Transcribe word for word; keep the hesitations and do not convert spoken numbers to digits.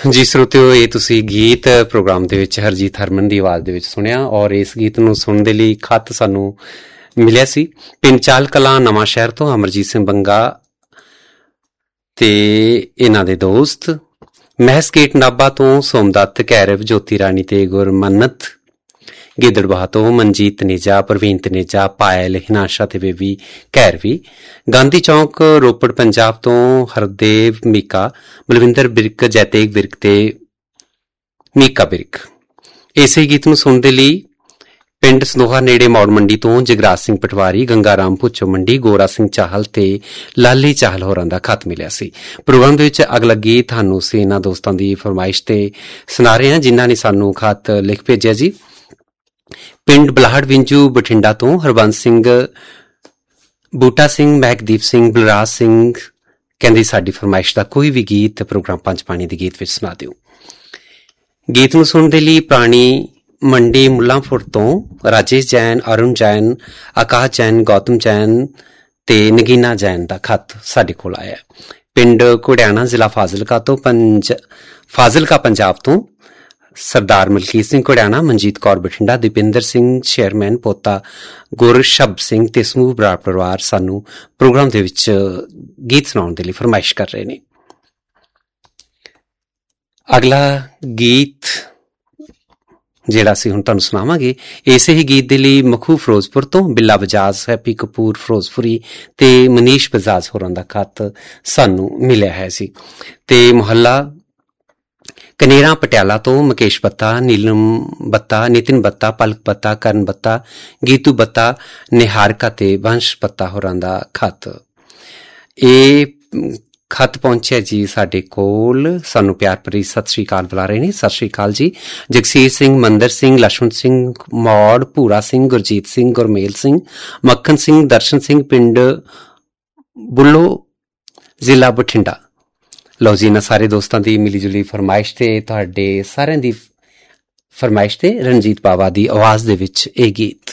ਜੀ ਸਰੋਤਿਓ, ਇਹ ਤੁਸੀਂ ਗੀਤ ਪ੍ਰੋਗਰਾਮ ਦੇ ਵਿੱਚ ਹਰਜੀਤ ਹਰਮਨ ਦੀ ਆਵਾਜ਼ ਦੇ ਵਿੱਚ ਸੁਣਿਆ ਔਰ ਇਸ ਗੀਤ ਨੂੰ ਸੁਣਨ ਦੇ ਲਈ ਖੱਤ ਸਾਨੂੰ ਮਿਲਿਆ ਸੀ ਪਿੰਡ ਚਾਲ ਕਲਾਂ ਨਵਾਂ ਸ਼ਹਿਰ ਤੋਂ ਅਮਰਜੀਤ ਸਿੰਘ ਬੰਗਾ ਤੇ ਇਹਨਾਂ ਦੇ ਦੋਸਤ, ਮਹਿਸ ਗੇਟ ਨਾਭਾ ਤੋਂ ਸੋਮਦੱਤ ਕੈਰਵ, ਜੋਤੀ ਰਾਣੀ ਤੇ ਗੁਰਮੰਨਤ, ਗਿੱਦੜਬਾਹਾ ਤੋਂ ਮਨਜੀਤ ਤਨੇਜਾ, ਪ੍ਰਵੀਨ ਤਨੇਜਾ, ਪਾਇਲ, ਹਿਨਾਸ਼ਾ ਤੇ ਬੇਬੀ ਕੈਰਵੀ, ਗਾਂਧੀ ਚੌਂਕ ਰੋਪੜ ਪੰਜਾਬ ਤੋਂ ਹਰਦੇਵ ਮੀਕਾ, ਬਲਵਿੰਦਰ ਬਿਰਕ, ਜੈਤੇਗ ਬਿਰਕ ਤੇ ਮੀਕਾ ਬਿਰਕ। ਇਸੇ ਗੀਤ ਨੂੰ ਸੁਣਨ ਦੇ ਲਈ ਪਿੰਡ ਸਨੋਹਾ ਨੇੜੇ ਮੌੜ ਮੰਡੀ ਤੋਂ ਜਗਰਾਜ ਸਿੰਘ ਪਟਵਾਰੀ, ਗੰਗਾ ਰਾਮ ਭੁੱਚੋ ਮੰਡੀ, ਗੋਰਾ ਸਿੰਘ ਚਾਹਲ ਤੇ ਲਾਲੀ ਚਾਹਲ ਹੋਰਾਂ ਦਾ ਖਤ ਮਿਲਿਆ ਸੀ। ਪ੍ਰੋਗਰਾਮ ਦੇ ਵਿੱਚ ਅਗਲਾ ਗੀਤ ਤੁਹਾਨੂੰ ਅਸੀਂ ਇਹਨਾਂ ਦੋਸਤਾਂ ਦੀ ਫਰਮਾਇਸ਼ ਤੇ ਸੁਣਾ ਰਹੇ ਹਾਂ ਜਿਨ੍ਹਾਂ ਨੇ ਸਾਨੂੰ ਖਤ ਲਿਖ ਭੇਜਿਆ ਜੀ। ਪਿੰਡ ਬਲਾਹੜ ਵਿੰਜੂ ਬਠਿੰਡਾ ਤੋਂ ਹਰਬੰਸ ਸਿੰਘ, ਬੂਟਾ ਸਿੰਘ, ਮਹਿਕਦੀਪ ਸਿੰਘ, ਬਲਰਾਜ ਸਿੰਘ ਕਹਿੰਦੇ ਸਾਡੀ ਫਰਮਾਇਸ਼ ਦਾ ਕੋਈ ਵੀ ਗੀਤ ਪ੍ਰੋਗਰਾਮ ਪੰਜ ਪਾਣੀ ਦੇ ਗੀਤ ਵਿੱਚ ਸੁਣਾ ਦਿਓ। ਗੀਤ ਨੂੰ ਸੁਣਨ ਦੇ ਲਈ ਪ੍ਰਾਣੀ ਮੰਡੀ ਮੁੱਲਾਂਪੁਰ ਤੋਂ ਰਾਜੇਸ਼ ਜੈਨ, ਅਰੁਣ ਜੈਨ, ਆਕਾਸ਼ ਜੈਨ, ਗੌਤਮ ਜੈਨ ਤੇ ਨਗੀਨਾ ਜੈਨ ਦਾ ਖਤ ਸਾਡੇ ਕੋਲ ਆਇਆ। ਪਿੰਡ ਘੁੜਿਆਣਾ, ਜ਼ਿਲ੍ਹਾ ਫਾਜ਼ਿਲਕਾ ਤੋਂ ਪੰਜ ਫਾਜ਼ਿਲਕਾ ਪੰਜਾਬ ਤੋਂ ਸਰਦਾਰ ਮਲਕੀਤ ਸਿੰਘ ਘੁੜਿਆਣਾ, ਮਨਜੀਤ ਕੌਰ ਬਠਿੰਡਾ, ਦੀਪਿੰਦਰ ਸਿੰਘ ਚੇਅਰਮੈਨ, ਪੋਤਾ ਗੁਰਸ਼ਬ ਸਿੰਘ ਤੇ ਸਮੂਹ ਬਰਾੜ ਪਰਿਵਾਰ ਸਾਨੂੰ ਪ੍ਰੋਗਰਾਮ ਦੇ ਵਿੱਚ ਗੀਤ ਸੁਣਾਉਣ ਦੇ ਲਈ ਫਰਮਾਇਸ਼ ਕਰ ਰਹੇ ਨੇ। ਅਗਲਾ ਗੀਤ ਜਿਹੜਾ ਅਸੀਂ ਹੁਣ ਤੁਹਾਨੂੰ ਸੁਣਾਵਾਂਗੇ ਇਸੇ ਹੀ ਗੀਤ ਦੇ ਲਈ ਮਖੂ ਫਿਰੋਜ਼ਪੁਰ ਤੋਂ ਬਿੱਲਾ ਬਜਾਜ, ਹੈਪੀ ਕਪੂਰ ਫਿਰੋਜ਼ਪੁਰੀ ਤੇ ਮਨੀਸ਼ ਬਜਾਜ ਹੋਰਾਂ ਦਾ ਖਤ ਸਾਨੂੰ ਮਿਲਿਆ ਹੈ ਸੀ। ਤੇ ਮੁਹੱਲਾ ਕਨੇਰਾ ਪਟਿਆਲਾ ਤੋਂ ਮੁਕੇਸ਼ ਬੱਤਾ, ਨੀਲਮ ਬੱਤਾ, ਨਿਤਿਨ ਬੱਤਾ, ਪਲਕ ਬੱਤਾ, ਕਰਨ ਬੱਤਾ, ਗੀਤੂ ਬੱਤਾ, ਨਿਹਾਰਕਾ ਤੇ ਵੰਸ਼ ਬੱਤਾ ਹੋਰਾਂ ਦਾ ਖਤ। ਇਹ ਖਤ ਪਹੁੰਚਿਆ ਜੀ ਸਾਡੇ ਕੋਲ, ਸਾਨੂੰ ਪਿਆਰ ਭਰੀ ਸਤਿ ਸ੍ਰੀ ਅਕਾਲ ਬੁਲਾ ਰਹੇ ਨੇ। ਸਤਿ ਸ੍ਰੀ ਅਕਾਲ ਜੀ। ਜਗਸੀਰ ਸਿੰਘ, ਮੰਦਰ ਸਿੰਘ, ਲਛਮਣ ਸਿੰਘ ਮੌੜ, ਭੂਰਾ ਸਿੰਘ, ਗੁਰਜੀਤ ਸਿੰਘ, ਗੁਰਮੇਲ ਸਿੰਘ, ਮੱਖਣ ਸਿੰਘ, ਦਰਸ਼ਨ ਸਿੰਘ, ਪਿੰਡ ਬੁੱਲੋ, ਜ਼ਿਲ੍ਹਾ ਬਠਿੰਡਾ। ਲਓ ਜੀ, ਇਹਨਾਂ ਸਾਰੇ ਦੋਸਤਾਂ ਦੀ ਮਿਲੀ ਜੁਲੀ ਫਰਮਾਇਸ਼ ਤੇ ਤੁਹਾਡੇ ਸਾਰਿਆਂ ਦੀ ਫਰਮਾਇਸ਼ ਤੇ ਰਣਜੀਤ ਬਾਵਾ ਦੀ ਆਵਾਜ਼ ਦੇ ਵਿੱਚ ਇਹ ਗੀਤ।